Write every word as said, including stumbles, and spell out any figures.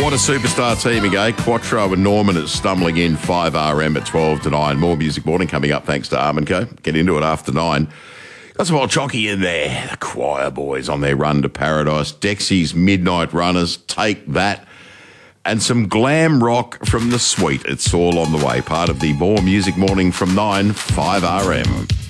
what a superstar team again. Quattro and Norman is stumbling in five R M at twelve to nine. More Music Morning coming up thanks to Armenco. Get into it after nine. Got some old Chocky in there. The Choir Boys on their run to paradise. Dexy's Midnight Runners, Take That. And some glam rock from the Sweet. It's all on the way. Part of the More Music Morning from nine, five R M.